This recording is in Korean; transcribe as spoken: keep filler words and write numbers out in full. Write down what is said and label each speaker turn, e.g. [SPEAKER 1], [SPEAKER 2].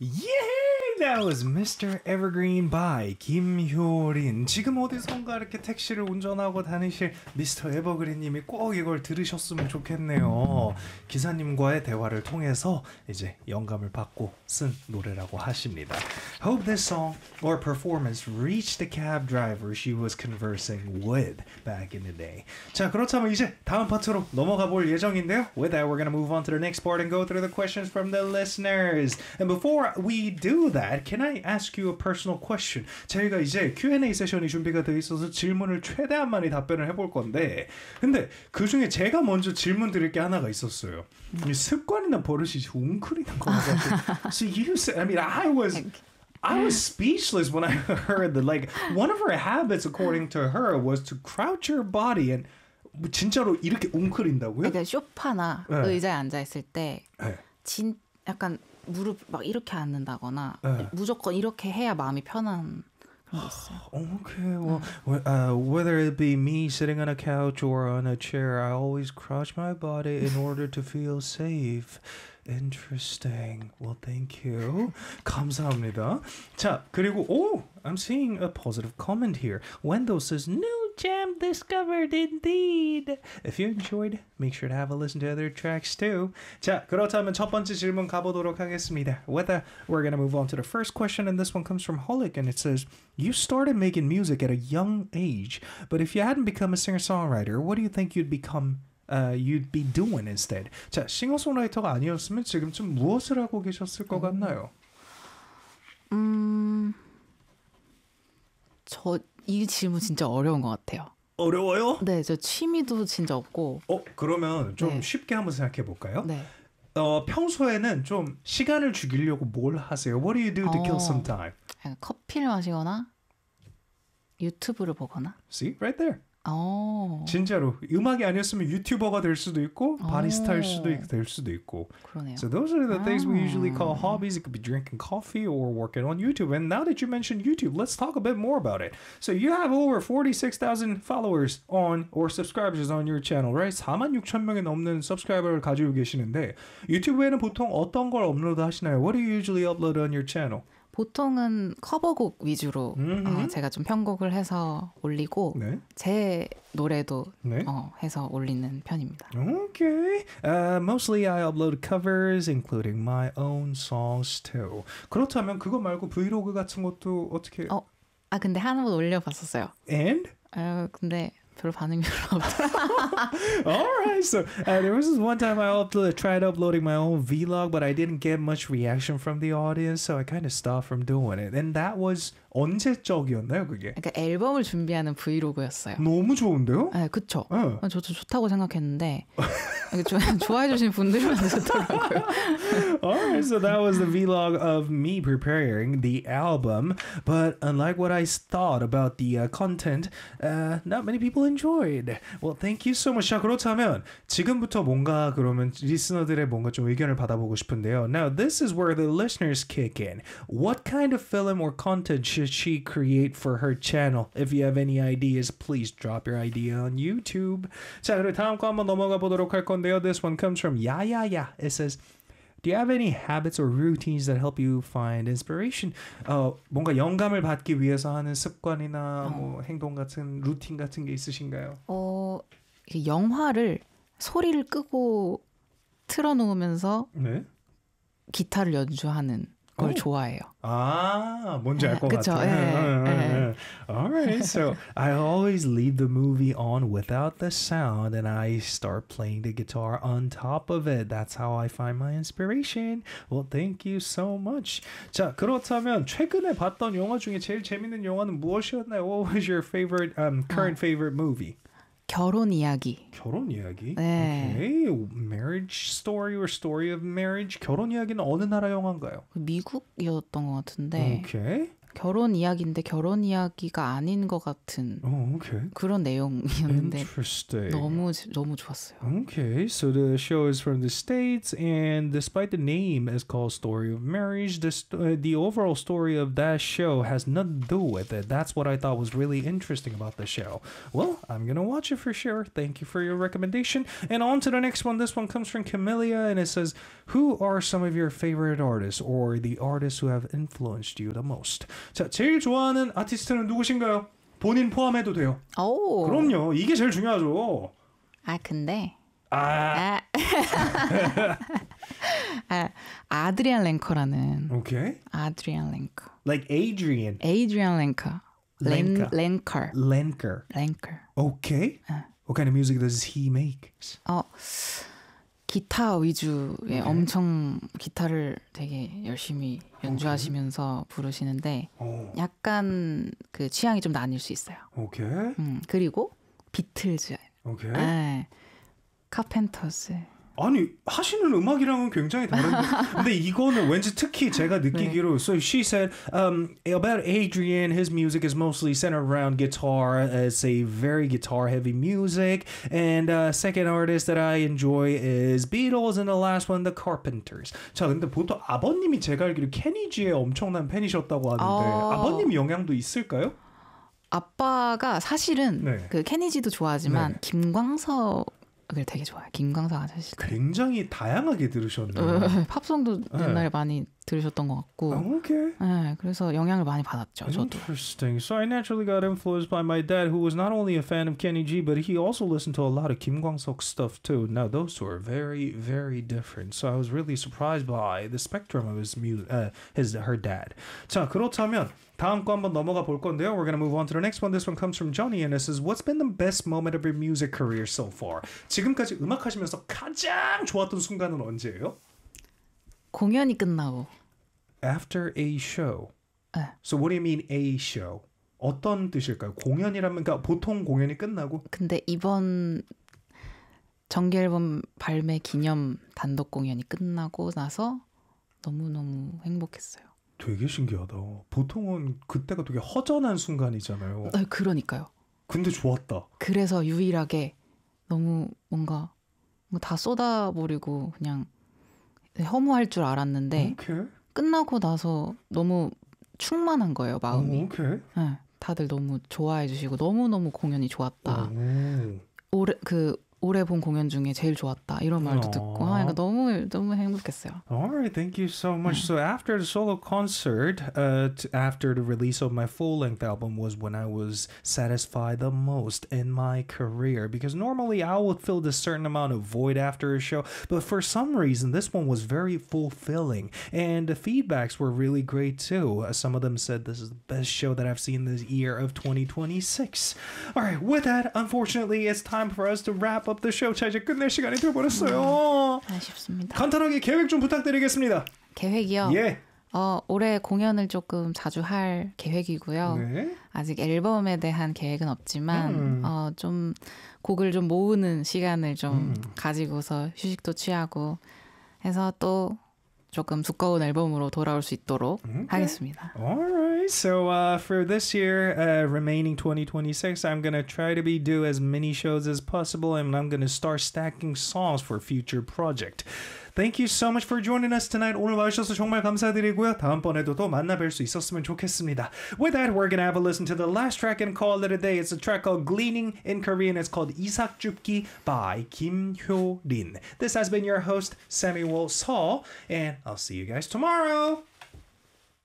[SPEAKER 1] Yeah, that was mister Evergreen by 김효린. 지금 어디선가 이렇게 택시를 운전하고 다니실 미스터 에버그린님이 꼭 이걸 들으셨으면 좋겠네요. 기사님과의 대화를 통해서 이제 영감을 받고 쓴 노래라고 하십니다. Hope this song or performance reached the cab driver she was conversing with back in the day. 자, 그렇다면 이제 다음 파트로 넘어가 볼 예정인데요. With that, we're going to move on to the next part and go through the questions from the listeners. And before we do that, can I ask you a personal question? 저희가 이제 큐 앤 에이 세션이 준비가 되어 있어서 질문을 최대한 많이 답변을 해볼 건데, 근데 그 중에 제가 먼저 질문 드릴 게 하나가 있었어요. 음. 습관이나 버릇이 웅크리는 거 같아요. So you said, I mean, I was... I was speechless when I heard that, like, one of her habits, according to her, was to crouch her body and 진짜로 이렇게 웅크린다고요?
[SPEAKER 2] 그러니까 소파나 네. 의자에 앉아있을 때 네. 진, 약간 무릎 막 이렇게 앉는다거나 네. 무조건 이렇게 해야 마음이 편한 그런 게 있어요.
[SPEAKER 1] Okay, well, uh, whether it be me sitting on a couch or on a chair, I always crouch my body in order to feel safe. Interesting. Well, thank you. 감사합니다. 자, 그리고 oh, I'm seeing a positive comment here. Wendell says, new jam discovered indeed. If you enjoyed, make sure to have a listen to other tracks too. 자, 그렇다면 첫 번째 질문 가보도록 하겠습니다. With that, we're going to move on to the first question, and this one comes from Holic, and it says, you started making music at a young age, but if you hadn't become a singer-songwriter, what do you think you'd become Uh, you'd be doing instead. 자, 싱어송라이터가 아니었으면 지금쯤 무엇을 하고 계셨을 것 같나요?
[SPEAKER 2] 음, 저 이 질문 진짜 어려운 것 같아요.
[SPEAKER 1] 어려워요?
[SPEAKER 2] 네, 저 취미도 진짜 없고.
[SPEAKER 1] 어, 그러면 좀
[SPEAKER 2] 네.
[SPEAKER 1] 쉽게 한번 생각해 볼까요?
[SPEAKER 2] 네.
[SPEAKER 1] 어, 평소에는 좀 시간을 죽이려고 뭘 하세요? What do you do to
[SPEAKER 2] 어,
[SPEAKER 1] kill some time?
[SPEAKER 2] 커피를 마시거나 유튜브를 보거나.
[SPEAKER 1] See, right there.
[SPEAKER 2] 오.
[SPEAKER 1] 진짜로 음악이 아니었으면 유튜버가 될 수도 있고 바리스타일 수도 있, 될 수도 있고.
[SPEAKER 2] 그러네요.
[SPEAKER 1] So those are the things we usually call hobbies. It could be drinking coffee or working on YouTube. And now that you mentioned YouTube, let's talk a bit more about it. So you have over forty-six thousand followers on or subscribers on your channel, right? 사만 육천 명이 넘는 subscriber를 가지고 계시는데 유튜브에는 보통 어떤 걸 업로드 하시나요? What do you usually upload on your channel?
[SPEAKER 2] 보통은 커버곡 위주로 어, 제가 좀 편곡을 해서 올리고 네. 제 노래도 네. 어, 해서 올리는 편입니다.
[SPEAKER 1] Okay. Uh, mostly I upload covers, including my own songs too. 그렇다면 그거 말고 브이로그 같은 것도 어떻게?
[SPEAKER 2] 어, 아 근데 하나 올려봤었어요.
[SPEAKER 1] And?
[SPEAKER 2] 어, 근데 별로 반응이 별로 없더라.
[SPEAKER 1] Alright, so uh, there was this one time I upload, tried uploading my own vlog, but I didn't get much reaction from the audience, so I kind of stopped from doing it. And that was 언제적이었나요, 그게?
[SPEAKER 2] 그러니까 앨범을 준비하는 브이로그였어요.
[SPEAKER 1] 너무 좋은데요?
[SPEAKER 2] 네, 그쵸.
[SPEAKER 1] 네.
[SPEAKER 2] 저도 좋다고 생각했는데 좋아해 주신 분들만 좋더라고요.
[SPEAKER 1] Alright, so that was the vlog of me preparing the album, but unlike what I thought about the uh, content, uh, not many people enjoyed. Well, thank you so much. 자, 그렇다면 지금부터 뭔가 그러면 리스너들의 뭔가 좀 의견을 받아보고 싶은데요. Now, this is where the listeners kick in. What kind of film or content should she create for her channel? If you have any ideas, please drop your idea on YouTube. 자, 그리고 다음 거 한번 넘어가 보도록 할 건데요. This one comes from 야야야. It says, do you have any habits or routines that help you find inspiration? 어, 뭔가 영감을 받기 위해서 하는 습관이나 어. 뭐 행동 같은 루틴 같은 게 있으신가요?
[SPEAKER 2] 어, 영화를 소리를 끄고 틀어놓으면서 네? 기타를 연주하는 걸 오. 좋아해요.
[SPEAKER 1] 아, 뭔지 알 것
[SPEAKER 2] 그쵸,
[SPEAKER 1] 같아요.
[SPEAKER 2] 예, 예.
[SPEAKER 1] Alright, so I always leave the movie on without the sound and I start playing the guitar on top of it. That's how I find my inspiration. Well, thank you so much. 자, 그렇다면 최근에 봤던 영화 중에 제일 재밌는 영화는 무엇이었나요? What was your favorite, um, current 어. favorite movie?
[SPEAKER 2] 결혼 이야기.
[SPEAKER 1] 결혼 이야기?
[SPEAKER 2] 네.
[SPEAKER 1] Okay. Marriage story or story of marriage? 결혼 이야기는 어느 나라 영화인가요?
[SPEAKER 2] 미국이었던 것 같은데.
[SPEAKER 1] Okay.
[SPEAKER 2] 결혼 이야기인데 결혼 이야기가 아닌 것 같은
[SPEAKER 1] oh, okay.
[SPEAKER 2] 그런 내용이었는데
[SPEAKER 1] Interesting.
[SPEAKER 2] 너무 너무 좋았어요.
[SPEAKER 1] Okay, so the show is from the States, and despite the name is called Story of Marriage, the, st- uh, the overall story of that show has nothing to do with it. That's what I thought was really interesting about the show. Well, I'm gonna watch it for sure. Thank you for your recommendation. And on to the next one. This one comes from Camellia, and it says, who are some of your favorite artists or the artists who have influenced you the most? 자, 제일 좋아하는 아티스트는 누구신가요? 본인 포함해도 돼요.
[SPEAKER 2] 오.
[SPEAKER 1] 그럼요. 이게 제일 중요하죠.
[SPEAKER 2] 아 근데
[SPEAKER 1] 아,
[SPEAKER 2] 아, 아 아드리안 랭커라는
[SPEAKER 1] okay.
[SPEAKER 2] 아드리안 랭커.
[SPEAKER 1] Like Adrian.
[SPEAKER 2] 에이드리안 랭커. 랭 랭커.
[SPEAKER 1] Lenker.
[SPEAKER 2] 랭커.
[SPEAKER 1] Okay.
[SPEAKER 2] 어.
[SPEAKER 1] What kind of music does he make?
[SPEAKER 2] 어 기타 위주의
[SPEAKER 1] Okay.
[SPEAKER 2] 엄청 기타를 되게 열심히 연주하시면서 부르시는데
[SPEAKER 1] Oh,
[SPEAKER 2] 약간 그 취향이 좀 나뉠 수 있어요.
[SPEAKER 1] okay.
[SPEAKER 2] 음, 그리고 비틀즈,
[SPEAKER 1] Okay.
[SPEAKER 2] 네, 카펜터스.
[SPEAKER 1] 아니 하시는 음악이랑은 굉장히 다른데 근데 이거는 왠지 특히 제가 느끼기로 so she said um, about Adrian his music is mostly centered around guitar. It's a very guitar heavy music, and uh, second artist that I enjoy is Beatles, and the last one the Carpenters. 자 근데 보통 아버님이 제가 알기로 케니지의 엄청난 팬이셨다고 하는데
[SPEAKER 2] 어.
[SPEAKER 1] 아버님 영향도 있을까요?
[SPEAKER 2] 아빠가 사실은
[SPEAKER 1] 네.
[SPEAKER 2] 그 케니지도 좋아하지만
[SPEAKER 1] 네.
[SPEAKER 2] 김광석을 되게 좋아해요. 김광석 아저씨.
[SPEAKER 1] 굉장히 다양하게 들으셨네요.
[SPEAKER 2] 팝송도
[SPEAKER 1] 네.
[SPEAKER 2] 옛날에 많이 들으셨던 것 같고.
[SPEAKER 1] Okay.
[SPEAKER 2] 네, 그래서 영향을 많이 받았죠. 저도.
[SPEAKER 1] Interesting. So I naturally got influenced by my dad, who was not only a fan of Kenny G, but he also listened to a lot of Kim Kwang-seok stuff too. Now those two are very, very different. So I was really surprised by the spectrum of his music, uh, his her dad. 자 그렇다면 다음 거 한번 넘어가 볼 건데요. We're gonna move on to the next one. This one comes from Johnny, and it says, "What's been the best moment of your music career so far?" 지금까지 음악 하시면서 가장 좋았던 순간은 언제예요?
[SPEAKER 2] 공연이 끝나고.
[SPEAKER 1] After a show.
[SPEAKER 2] 네.
[SPEAKER 1] So what do you mean a show? 어떤 뜻일까요? 공연이라면 그러니까 보통 공연이 끝나고
[SPEAKER 2] 근데 이번 정규 앨범 발매 기념 단독 공연이 끝나고 나서 너무너무 행복했어요.
[SPEAKER 1] 되게 신기하다. 보통은 그때가 되게 허전한 순간이잖아요.
[SPEAKER 2] 네, 그러니까요.
[SPEAKER 1] 근데 좋았다.
[SPEAKER 2] 그래서 유일하게 너무 뭔가 뭐 다 쏟아버리고 그냥 허무할 줄 알았는데
[SPEAKER 1] 오케이.
[SPEAKER 2] 끝나고 나서 너무 충만한 거예요, 마음이.
[SPEAKER 1] 오, 오케이.
[SPEAKER 2] 네, 다들 너무 좋아해 주시고 너무너무 공연이 좋았다.
[SPEAKER 1] 오.
[SPEAKER 2] 올해 그 올해 본 공연 중에 제일 좋았다. 이런 말도
[SPEAKER 1] 어.
[SPEAKER 2] 듣고 하니까 너무 너무 행복했어요.
[SPEAKER 1] Alright, thank you so much. So after the solo concert, uh, t- after the release of my full-length album was when I was satisfied the most in my career. Because normally I would feel this certain amount of void after a show, but for some reason this one was very fulfilling. And the feedbacks were really great too. Uh, some of them said this is the best show that I've seen this year of twenty twenty-six. Alright, with that, unfortunately, it's time for us to wrap up the show. 자, 이제 끝낼 시간이 되어버렸어요.
[SPEAKER 2] 아쉽습니다.
[SPEAKER 1] 간단하게 계획 좀 부탁드리겠습니다.
[SPEAKER 2] 계획이요?
[SPEAKER 1] 예.
[SPEAKER 2] 어, 올해 공연을 조금 자주 할 계획이고요.
[SPEAKER 1] 네.
[SPEAKER 2] 아직 앨범에 대한 계획은 없지만
[SPEAKER 1] 음.
[SPEAKER 2] 어, 좀 곡을 좀 모으는 시간을 좀
[SPEAKER 1] 음.
[SPEAKER 2] 가지고서 휴식도 취하고 해서 또 조금 두꺼운 앨범으로 돌아올 수 있도록
[SPEAKER 1] Okay.
[SPEAKER 2] 하겠습니다.
[SPEAKER 1] Alright, so uh, for this year, uh, remaining twenty twenty-six, I'm going to try to be do as many shows as possible, and I'm going to start stacking songs for future project. Thank you so much for joining us tonight. 오늘 와주셔서 정말 감사드리고요. 다음번에도 또 만나뵐 수 있었으면 좋겠습니다. With that, we're going to have a listen to the last track and call it a day. It's a track called Gleaning in Korean. It's called 이삭 줍기 by Kim Hyo-rin. This has been your host, Samuel Seo, and I'll see you guys tomorrow.